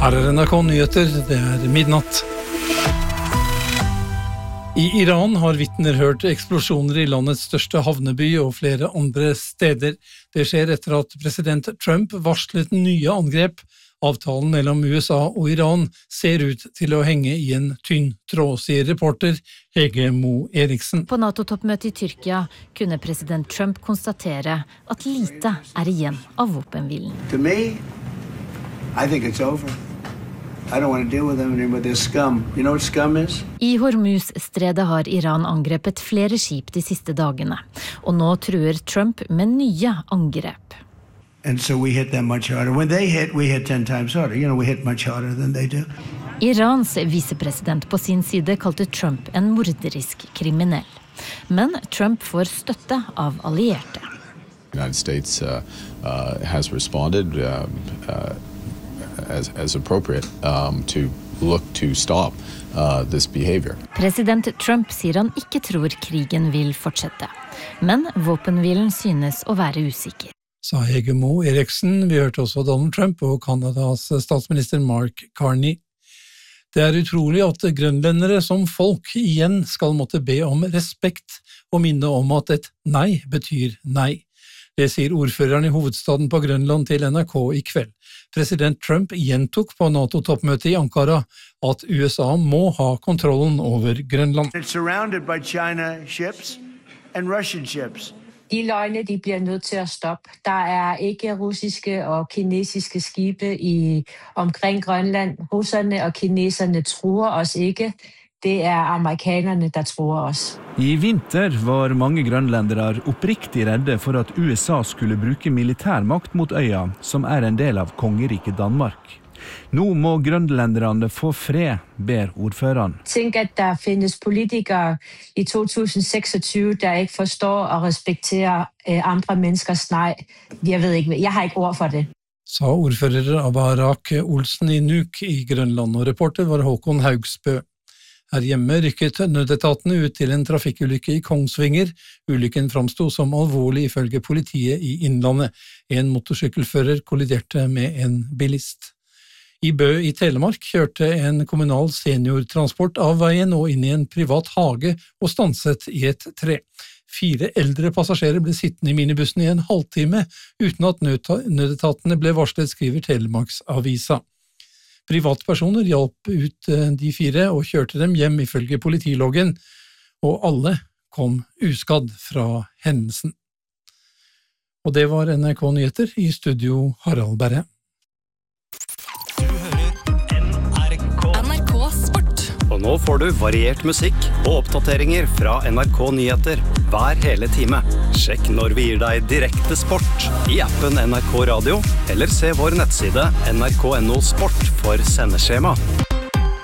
Her NRK Nyheter, det midnatt. I Iran har vitner hørt eksplosjoner i landets største havneby og flere andre steder. Det skjer etter at president Trump varslet nye angrep. Avtalen mellom USA og Iran ser ut til å henge i en tynn tråd, sier reporter Hege Moe Eriksen. På NATO-toppmøtet i Tyrkia kunne president Trump konstatere at lite er igjen av våpenhvilen. To me, I think it's over. I don't want to deal with them anymore. They're scum. You know what scum is? I Hormuz-stredet har Iran angrepet flere skip de siste dagene, og nå truer Trump med nye angrep. And so we hit them much harder. When they hit, we hit 10 times harder. You know, we hit much harder than they do. Irans visepresident på sin side kalte Trump en morderisk kriminell. Men Trump får støtte av allierte. United States has responded as appropriate to look to stop this behavior. President Trump sier han ikke tror krigen vil fortsette, men våpenhvilen synes å være usikker. Sa Hege Moe Eriksen. Vi hørte også Donald Trump og Kanadas statsminister Mark Carney. Det er utrolig at grønlendere som folk igjen skal måtte be om respekt og minne om at et nei betyr nei. Det sier ordføreren i hovedstaden på Grønland til NRK i kveld. President Trump gjentok på NATO-toppmøtet i Ankara at USA må ha kontrollen over Grønland. It's surrounded by China ships and Russian ships. De løgne, de bliver nødt til at stoppe. Der ikke russiske og kinesiske skibe omkring Grønland. Russerne og kineserne truer oss ikke. Det amerikanerne, der truer oss. I vinter var mange grønlendere oppriktig redde for at USA skulle bruke militærmakt mot øya, som en del av kongeriket Danmark. Nå må grønlenderne få fred, ber ordføreren. Tænk, at der findes politikere i 2026, der ikke forstår og respekterer andre menneskers nei. Jeg har ikke ord for det. Sa ordfører Abarak Olsen i Nuuk i Grønland, og reporter var Håkon Haugsbø. Her hjemme rykket nødetatene ut til en trafikkulykke i Kongsvinger. Ulykken framsto som alvorlig ifølge politiet i Innlandet. En motorsykkelfører kolliderte med en bilist. I Bø i Telemark kjørte en kommunal seniortransport av veien og inn i en privat hage og stanset i et tre. 4 eldre passasjerer ble sittende i minibussen i en halvtime uten at nødetatene ble varslet, skriver Telemarksavisa. Privatpersoner hjalp ut de 4 og kjørte dem hjem ifølge politiloggen, og alle kom uskadd fra hendelsen. Og det var NRK Nyheter, i studio Harald Berre. Og nå får du variert musikk og oppdateringer fra NRK Nyheter hver hele time. Sjekk når vi gir deg direkte sport i appen NRK Radio, eller se vår nettside nrk.no sport for sendeskjema.